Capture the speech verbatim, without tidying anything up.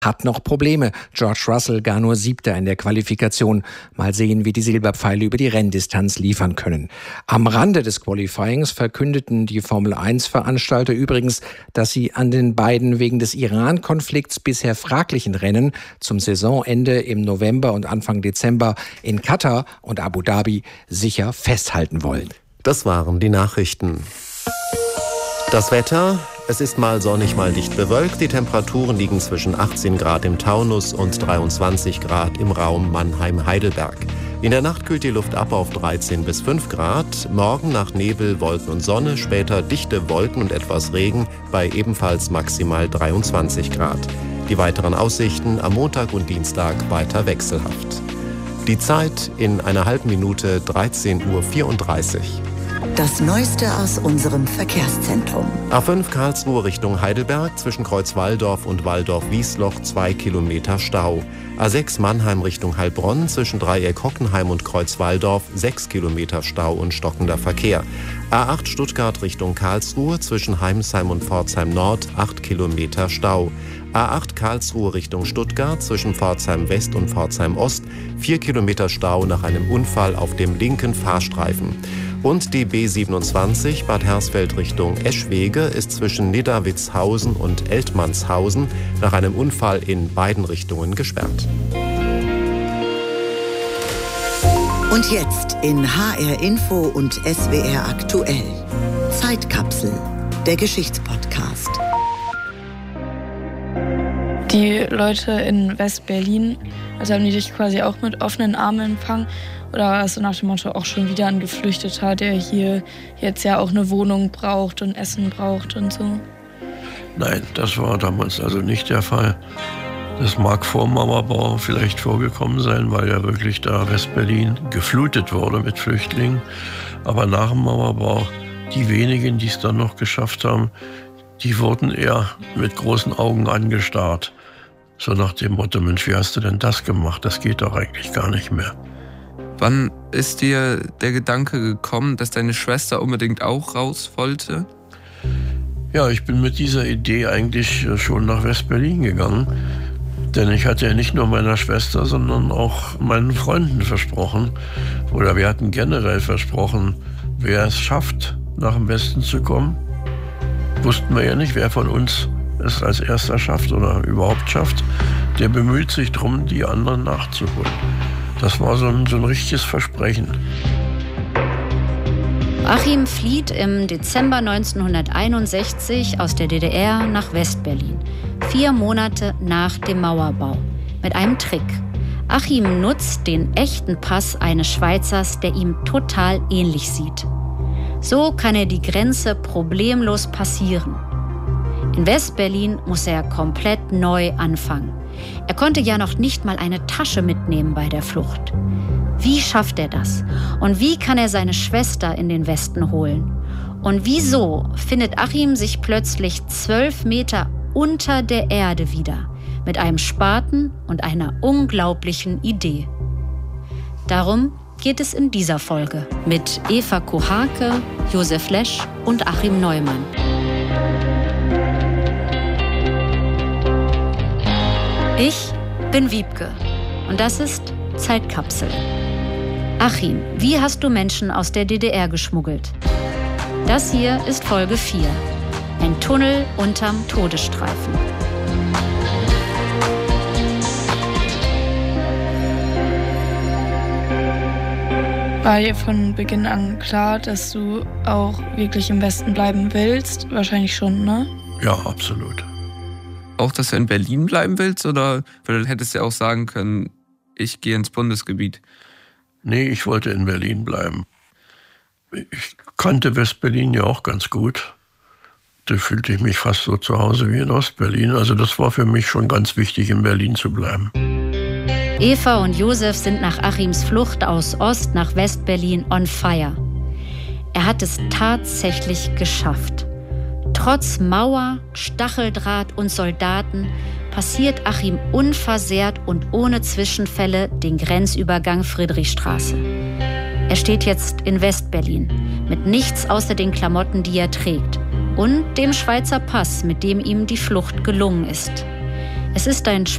hat noch Probleme. George Russell gar nur Siebter in der Qualifikation. Mal sehen, wie die Silberpfeile über die Renndistanz liefern können. Am Rande des Qualifyings verkündeten die Formel eins Veranstalter übrigens, dass sie an den beiden wegen des Iran-Konflikts bisher fraglichen Rennen zum Saisonende im November und Anfang Dezember in Katar und Abu Dhabi sicher festhalten wollen. Das waren die Nachrichten. Das Wetter: Es ist mal sonnig, mal dicht bewölkt. Die Temperaturen liegen zwischen achtzehn Grad im Taunus und dreiundzwanzig Grad im Raum Mannheim-Heidelberg. In der Nacht kühlt die Luft ab auf dreizehn bis fünf Grad. Morgen nach Nebel, Wolken und Sonne, später dichte Wolken und etwas Regen bei ebenfalls maximal dreiundzwanzig Grad. Die weiteren Aussichten am Montag und Dienstag weiter wechselhaft. Die Zeit in einer halben Minute dreizehn Uhr vierunddreißig. Das Neueste aus unserem Verkehrszentrum. A fünf Karlsruhe Richtung Heidelberg, zwischen Kreuzwaldorf und Walldorf-Wiesloch zwei Kilometer Stau. A sechs Mannheim Richtung Heilbronn, zwischen Dreieck Hockenheim und Kreuzwaldorf sechs Kilometer Stau und stockender Verkehr. A acht Stuttgart Richtung Karlsruhe, zwischen Heimsheim und Pforzheim Nord acht Kilometer Stau. A acht Karlsruhe Richtung Stuttgart, zwischen Pforzheim West und Pforzheim Ost vier Kilometer Stau nach einem Unfall auf dem linken Fahrstreifen. Und die B siebenundzwanzig Bad Hersfeld Richtung Eschwege ist zwischen Niddawitzhausen und Eltmannshausen nach einem Unfall in beiden Richtungen gesperrt. Und jetzt in H R Info und S W R aktuell. Zeitkapsel, der Geschichtspodcast. Die Leute in West-Berlin, also haben die dich quasi auch mit offenen Armen empfangen? Oder warst du nach dem Motto auch schon wieder ein Geflüchteter, der hier jetzt ja auch eine Wohnung braucht und Essen braucht und so? Nein, das war damals also nicht der Fall. Das mag vor dem Mauerbau vielleicht vorgekommen sein, weil ja wirklich da West-Berlin geflutet wurde mit Flüchtlingen. Aber nach dem Mauerbau, die wenigen, die es dann noch geschafft haben, die wurden eher mit großen Augen angestarrt. So nach dem Motto, Mensch, wie hast du denn das gemacht? Das geht doch eigentlich gar nicht mehr. Wann ist dir der Gedanke gekommen, dass deine Schwester unbedingt auch raus wollte? Ja, ich bin mit dieser Idee eigentlich schon nach West-Berlin gegangen. Denn ich hatte ja nicht nur meiner Schwester, sondern auch meinen Freunden versprochen. Oder wir hatten generell versprochen, wer es schafft, nach dem Westen zu kommen. Wussten wir ja nicht, wer von uns es als erster schafft oder überhaupt schafft. Der bemüht sich darum, die anderen nachzuholen. Das war so ein, so ein richtiges Versprechen. Achim flieht im Dezember neunzehnhunderteinundsechzig aus der D D R nach West-Berlin. Vier Monate nach dem Mauerbau. Mit einem Trick. Achim nutzt den echten Pass eines Schweizers, der ihm total ähnlich sieht. So kann er die Grenze problemlos passieren. In West-Berlin muss er komplett neu anfangen. Er konnte ja noch nicht mal eine Tasche mitnehmen bei der Flucht. Wie schafft er das? Und wie kann er seine Schwester in den Westen holen? Und wieso findet Achim sich plötzlich zwölf Meter unter der Erde wieder? Mit einem Spaten und einer unglaublichen Idee. Darum geht es in dieser Folge mit Eva Kohake, Josef Lesch und Achim Neumann. Ich bin Wiebke und das ist Zeitkapsel. Achim, wie hast du Menschen aus der D D R geschmuggelt? Das hier ist Folge vier. Ein Tunnel unterm Todesstreifen. War dir von Beginn an klar, dass du auch wirklich im Westen bleiben willst? Wahrscheinlich schon, ne? Ja, absolut. Auch, dass du in Berlin bleiben willst? Oder weil du hättest ja auch sagen können, ich gehe ins Bundesgebiet? Nee, ich wollte in Berlin bleiben. Ich kannte West-Berlin ja auch ganz gut. Da fühlte ich mich fast so zu Hause wie in Ost-Berlin. Also das war für mich schon ganz wichtig, in Berlin zu bleiben. Eva und Josef sind nach Achims Flucht aus Ost nach West-Berlin on fire. Er hat es tatsächlich geschafft. Trotz Mauer, Stacheldraht und Soldaten passiert Achim unversehrt und ohne Zwischenfälle den Grenzübergang Friedrichstraße. Er steht jetzt in West-Berlin mit nichts außer den Klamotten, die er trägt, und dem Schweizer Pass, mit dem ihm die Flucht gelungen ist. Es ist ein